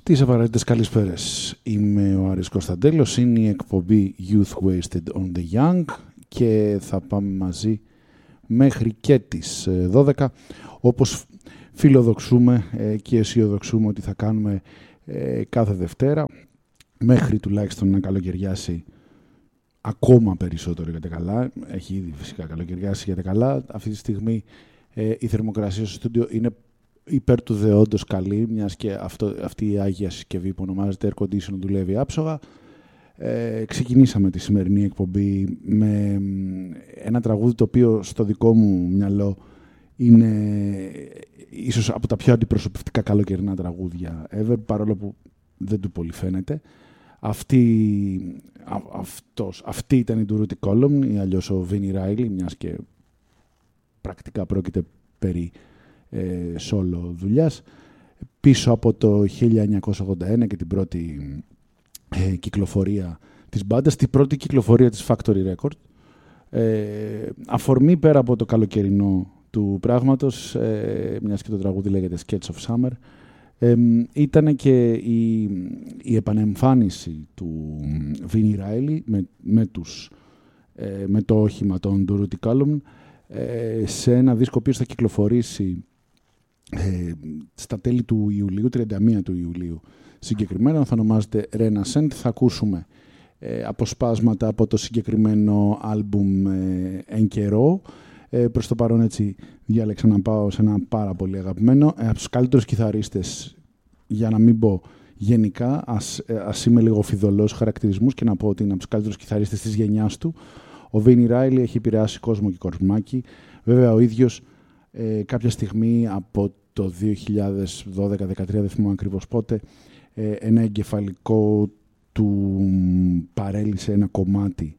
Τις απαραίτητες καλησπέρες. Είμαι ο Άρης Κωνσταντέλος, είναι η εκπομπή Youth Wasted on the Young και θα πάμε μαζί μέχρι και τις 12, όπως φιλοδοξούμε και αισιοδοξούμε ότι θα κάνουμε κάθε Δευτέρα, μέχρι τουλάχιστον να καλοκαιριάσει ακόμα περισσότερο για τα καλά. Έχει ήδη φυσικά καλοκαιριάσει για τα καλά. Αυτή τη στιγμή η θερμοκρασία στο στούντιο είναι υπέρ του δεόντος καλή, μιας και αυτή η άγια συσκευή που ονομάζεται Air Condition δουλεύει άψογα. Ξεκινήσαμε τη σημερινή εκπομπή με ένα τραγούδι το οποίο στο δικό μου μυαλό είναι ίσως από τα πιο αντιπροσωπευτικά καλοκαιρινά τραγούδια ever, παρόλο που δεν του πολύ φαίνεται. Αυτή ήταν η Durruti Column ή αλλιώς ο Vinnie Riley, μιας και πρακτικά πρόκειται περί solo δουλειάς, πίσω από το 1981 και την πρώτη κυκλοφορία της μπάντας, την πρώτη κυκλοφορία της Factory Record. Αφορμή πέρα από το καλοκαιρινό του πράγματος, μιας και το τραγούδι λέγεται Sketch of Summer, ήταν και η επανεμφάνιση του Vinnie Riley με το όχημα των Durruti Column σε ένα δίσκο που θα κυκλοφορήσει στα τέλη του Ιουλίου, 31 του Ιουλίου συγκεκριμένα, θα ονομάζεται Renascent. Θα ακούσουμε αποσπάσματα από το συγκεκριμένο άλμπουμ εν καιρό. Προς το παρόν έτσι διάλεξα να πάω σε ένα πάρα πολύ αγαπημένο, από τους καλύτερους κιθαρίστες, για να μην πω γενικά, ας είμαι λίγο φιδωλός χαρακτηρισμούς και να πω ότι είναι από τους καλύτερους κιθαρίστες της γενιάς του. Ο Vinnie Riley έχει επηρεάσει κόσμο και κορμάκι. Βέβαια ο ίδιος κάποια στιγμή από το 2012-2013, δεν θυμάμαι ακριβώς πότε, ένα εγκεφαλικό του παρέλυσε ένα κομμάτι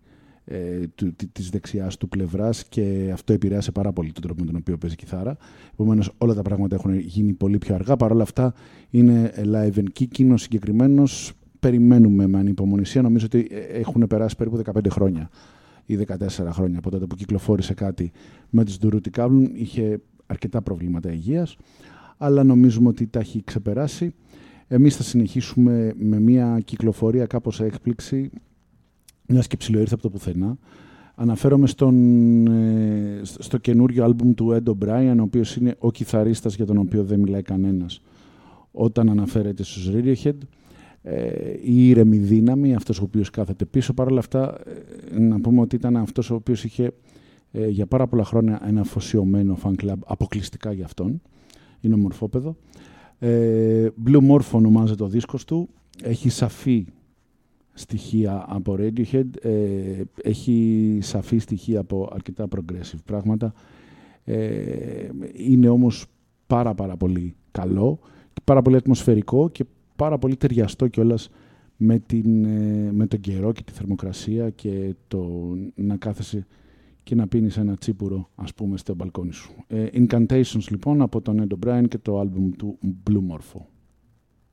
της δεξιάς του πλευράς και αυτό επηρέασε πάρα πολύ τον τρόπο με τον οποίο παίζει κιθάρα. Επομένως όλα τα πράγματα έχουν γίνει πολύ πιο αργά. Παρ' όλα αυτά είναι live and kicking. Ο συγκεκριμένος περιμένουμε με ανυπομονησία. Νομίζω ότι έχουν περάσει περίπου 15 χρόνια ή 14 χρόνια από τότε που κυκλοφόρησε κάτι με τις Durruti Column. Είχε αρκετά προβλήματα υγείας, αλλά νομίζουμε ότι τα έχει ξεπεράσει. Εμείς θα συνεχίσουμε με μια κυκλοφορία κάπως έκπληξη, μιας και ψιλοήρθε από το πουθενά. Αναφέρομαι στο καινούριο άλμπουμ του Ed O'Brien, ο οποίος είναι ο κιθαρίστας για τον οποίο δεν μιλάει κανένας όταν αναφέρεται στους Radiohead. Η ήρεμη δύναμη, αυτός ο οποίος κάθεται πίσω. Παρ' όλα αυτά, να πούμε ότι ήταν αυτός ο οποίος είχε για πάρα πολλά χρόνια ένα αφοσιωμένο fan club αποκλειστικά για αυτόν. Είναι ομορφόπεδο. Blue Morpho ονομάζεται ο δίσκος του. Έχει σαφή στοιχεία από Radiohead. Έχει σαφή στοιχεία από αρκετά progressive πράγματα. Είναι όμως πάρα πολύ καλό, πάρα πολύ ατμοσφαιρικό και πάρα πολύ ταιριαστό κιόλας με τον καιρό και τη θερμοκρασία και το να κάθεσαι και να πίνεις ένα τσίπουρο, ας πούμε, στο μπαλκόνι σου. Incantations, λοιπόν, από τον Ed O'Brien και το άλμπουμ του Blue Morpho.